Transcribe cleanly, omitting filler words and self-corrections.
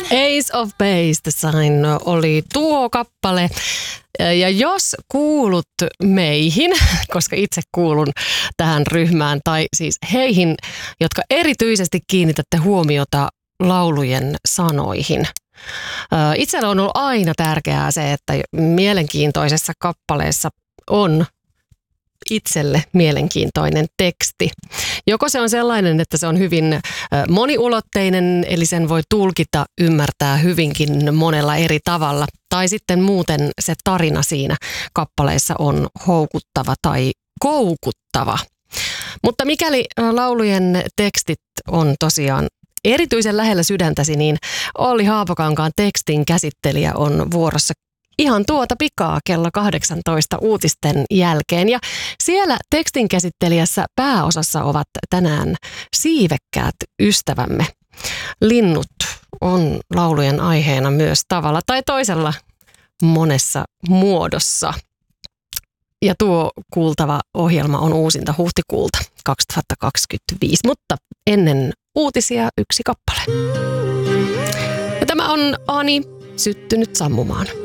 Ace of Base Design oli tuo kappale. Ja jos kuulut meihin, koska itse kuulun tähän ryhmään, tai siis heihin, jotka erityisesti kiinnitätte huomiota laulujen sanoihin. Itsellä on ollut aina tärkeää se, että mielenkiintoisessa kappaleessa on itselle mielenkiintoinen teksti. Joko se on sellainen, että se on hyvin moniulotteinen, eli sen voi tulkita, ymmärtää hyvinkin monella eri tavalla, tai sitten muuten se tarina siinä kappaleessa on houkuttava tai koukuttava. Mutta mikäli laulujen tekstit on tosiaan erityisen lähellä sydäntäsi, niin Olli Haapokankaan tekstin käsittelijä on vuorossa ihan tuota pikaa kello 18 uutisten jälkeen. Ja siellä tekstin käsittelijässä pääosassa ovat tänään siivekkäät ystävämme. Linnut on laulujen aiheena myös tavalla tai toisella monessa muodossa. Ja tuo kuultava ohjelma on uusinta huhtikuulta 2025, mutta ennen uutisia yksi kappale. Ja tämä on Ani, syttynyt sammumaan.